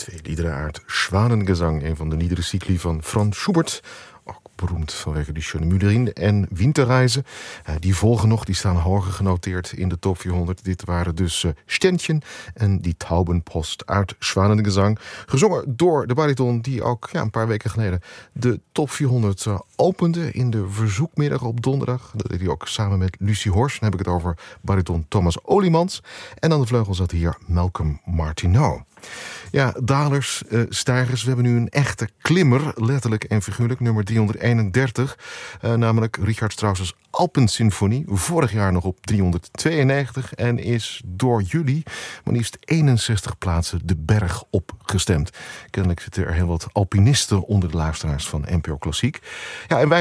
Twee liederen uit Schwanengezang, een van de liederencycli van Franz Schubert. Ook beroemd vanwege die Schöne Müllerin en Winterreise. Die volgen nog, die staan hoger genoteerd in de top 400. Dit waren dus Ständchen en die Taubenpost uit Schwanengezang. Gezongen door de bariton die ook een paar weken geleden de top 400 opende in de verzoekmiddag op donderdag. Dat deed hij ook samen met Lucie Horst. Dan heb ik het over bariton Thomas Oliemans. En aan de vleugel zat hier Malcolm Martineau. Ja, dalers, stijgers. We hebben nu een echte klimmer, letterlijk en figuurlijk, nummer 331. Namelijk Richard Strauss's Alpensymfonie. Vorig jaar nog op 392 en is door jullie maar liefst 61 plaatsen de berg opgestemd. Kennelijk zitten er heel wat alpinisten onder de luisteraars van NPO Klassiek. Ja, en wij